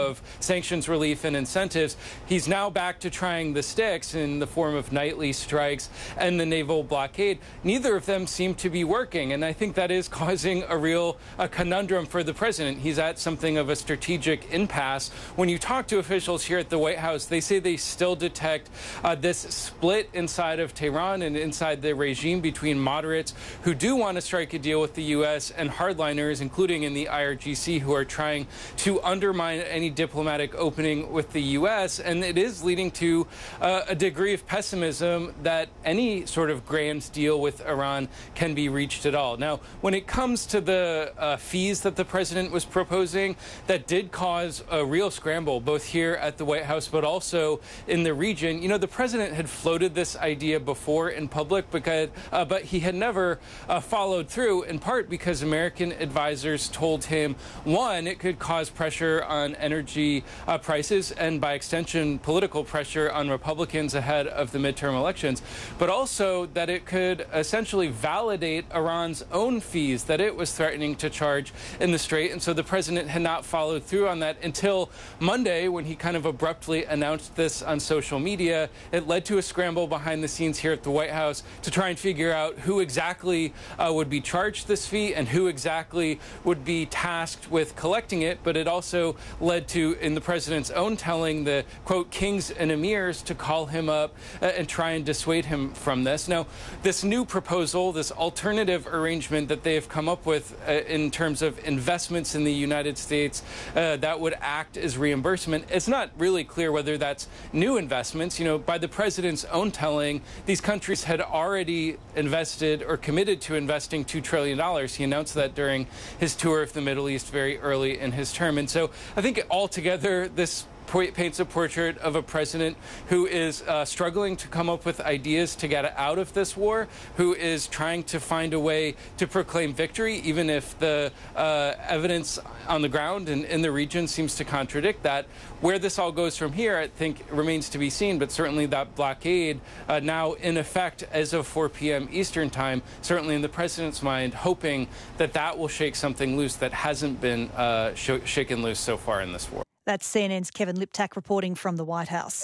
of sanctions relief and incentives. He's now back to trying the sticks in the form of nightly strikes and the naval blockade. Neither of them seem to be working, and I think that is causing a real conundrum for the president. He's at something of a strategic impasse. When you talk to officials here at the White House, they say they still detect this split inside of Tehran and inside the regime between moderates who do want to strike a deal with the U.S. and hardliners, including in the IRGC, who are trying to undermine any diplomatic opening with the U.S. And it is leading to a degree of pessimism that any sort of grand deal with Iran can be reached at all. Now, when it comes to the fees that the president was proposing, that did cause a real scramble, both here at the White House, but also in the region. You know, the president had floated this idea before in public, but he had never followed through, in part because American advisors told him, one, it could cause pressure on energy prices and, by extension, political pressure on Republicans ahead of the midterm elections, but also that it could essentially validate Iran's own fees that it was threatening to charge in the Strait. And so the president had not followed through on that until Monday, when he kind of abruptly announced this on social media. It led to a scramble behind the scenes here at the White House to try and figure out who exactly would be charged this fee and who exactly would be tasked with collecting it. But it also led to, in the president's own telling, the, quote, kings and emirs to call him up and try and dissuade him from this. Now, this new proposal, this alternative arrangement that they have come up with in terms of investments in the United States that would act as reimbursement, it's not really clear whether that's new investments. You know, by the president's own telling, these countries had already invested or committed to investing $2 trillion. He announced that during his tour of the Middle East very early in his term. And so I think altogether this paints a portrait of a president who is struggling to come up with ideas to get out of this war, who is trying to find a way to proclaim victory, even if the evidence on the ground and in the region seems to contradict that. Where this all goes from here, I think, remains to be seen, but certainly that blockade now in effect as of 4 p.m. Eastern time, certainly in the president's mind, hoping that that will shake something loose that hasn't been shaken loose so far in this war. That's CNN's Kevin Liptak reporting from the White House.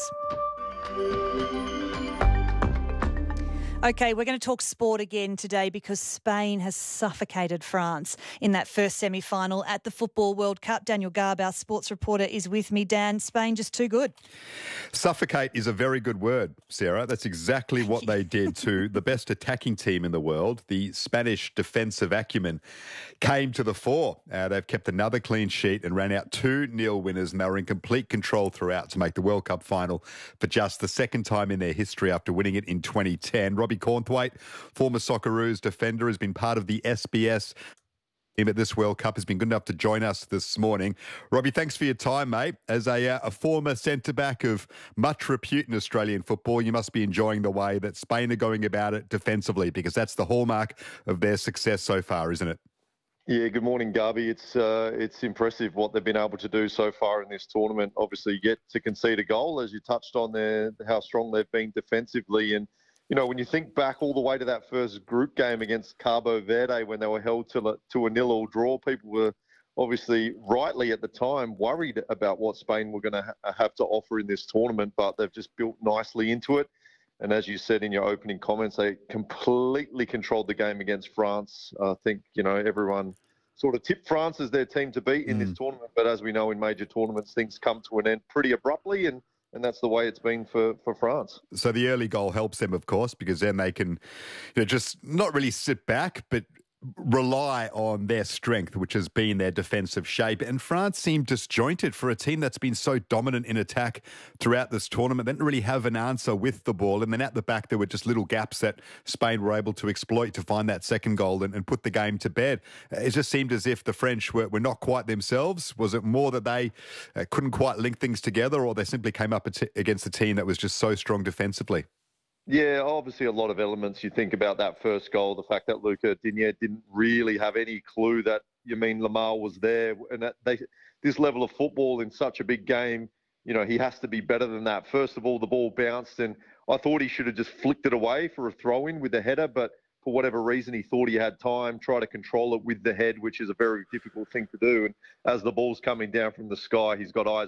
OK, we're going to talk sport again today because Spain has suffocated France in that first semi-final at the Football World Cup. Daniel Garb, our sports reporter, is with me. Dan, Spain just too good. Suffocate is a very good word, Sarah. That's exactly what they did to the best attacking team in the world. The Spanish defensive acumen came to the fore. They've kept another clean sheet and ran out 2-0 winners, and they were in complete control throughout to make the World Cup final for just the second time in their history after winning it in 2010. Robbie Cornthwaite, former Socceroos defender, has been part of the SBS team at this World Cup, has been good enough to join us this morning. Robbie, thanks for your time, mate. As a former centre-back of much repute in Australian football, you must be enjoying the way that Spain are going about it defensively, because that's the hallmark of their success so far, isn't it? Yeah, good morning, Garby. It's impressive what they've been able to do so far in this tournament. Obviously, yet to concede a goal, as you touched on there, how strong they've been defensively. And you know, when you think back all the way to that first group game against Cabo Verde when they were held to a 0-0 draw, people were obviously rightly at the time worried about what Spain were going to have to offer in this tournament, but they've just built nicely into it. And as you said in your opening comments, they completely controlled the game against France. I think, you know, everyone sort of tipped France as their team to beat in this tournament. But as we know, in major tournaments, things come to an end pretty abruptly, and that's the way it's been for France. So the early goal helps them, of course, because then they can, you know, just not really sit back, but rely on their strength, which has been their defensive shape. And France seemed disjointed for a team that's been so dominant in attack throughout this tournament. They didn't really have an answer with the ball. And then at the back, there were just little gaps that Spain were able to exploit to find that second goal and put the game to bed. It just seemed as if the French were not quite themselves. Was it more that they couldn't quite link things together, or they simply came up against a team that was just so strong defensively? Yeah, obviously a lot of elements. You think about that first goal, the fact that Luca Digne didn't really have any clue that Lamar was there. And that this level of football in such a big game, you know, he has to be better than that. First of all, the ball bounced, and I thought he should have just flicked it away for a throw-in with the header, but for whatever reason, he thought he had time, try to control it with the head, which is a very difficult thing to do. And as the ball's coming down from the sky, he's got eyes